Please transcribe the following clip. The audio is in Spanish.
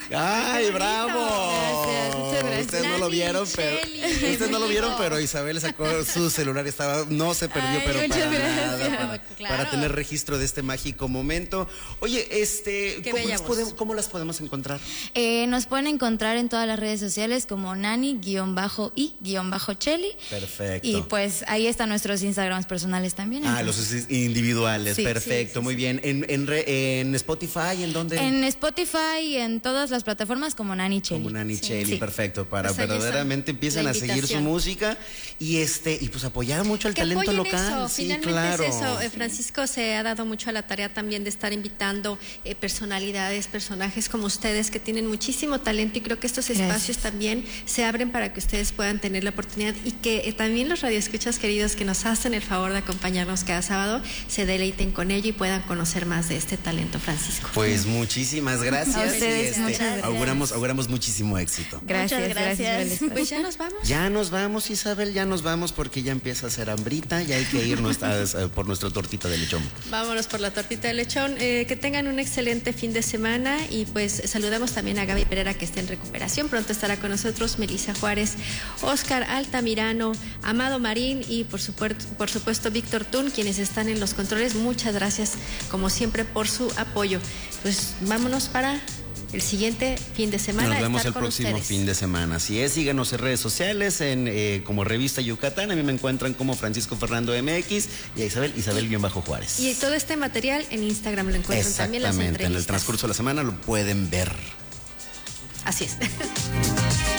¡Ay, bravo! Gracias, muchas gracias. Ustedes no lo vieron, pero Isabel sacó su celular, no se perdió, Ay, pero muchas para gracias. nada, Claro. para tener registro de este mágico momento. Oye, ¿cómo las podemos encontrar? Nos pueden encontrar en todas las redes sociales como Nani_i_Cheli. Perfecto. Y pues ahí están nuestros Instagrams personales también. Los individuales, Sí, perfecto, sí, muy bien. ¿En Spotify, en dónde? En Spotify y en todas las plataformas como Nani Cheli. Como Nani Cheli, Sí. perfecto, para Pues ahí verdaderamente está empiecen la a seguir su invitación. música y pues apoyar mucho al Que talento apoyen local. eso, Sí, finalmente claro. es eso. Francisco se ha dado mucho a la tarea también de estar invitando personalidades, personajes como ustedes que tienen muchísimo talento, y creo que estos espacios también se abren para que ustedes puedan tener la oportunidad, y que también los radioescuchas queridos que nos hacen el favor de acompañarnos cada sábado se deleiten con ello y puedan conocer más de este talento, Francisco. Pues muchísimas gracias. A ustedes, y muchas gracias. auguramos muchísimo éxito. Gracias, Muchas gracias. gracias por el Pues ya nos vamos. Ya nos vamos, Isabel, ya nos vamos porque ya empieza a hacer hambrita y hay que irnos por nuestra tortita de lechón. Vámonos por la tortita de lechón. Que tengan un excelente fin de semana, y pues saludamos también a Gaby Pereira, que está en recuperación. Pronto estará con nosotros Melissa Juárez, Oscar Altamirano, Amado Marín y por supuesto Víctor Tun, quienes están en los controles. Muchas gracias como siempre por su apoyo. Pues vámonos para el siguiente fin de semana. Nos vemos estar el con próximo ustedes. fin de semana. Así es, síganos en redes sociales como Revista Yucatán. A mí me encuentran como Francisco Fernando MX y a Isabel_Juárez. Y todo este material en Instagram lo encuentran también, las Exactamente, entrevistas. en el transcurso de la semana lo pueden ver. Así es.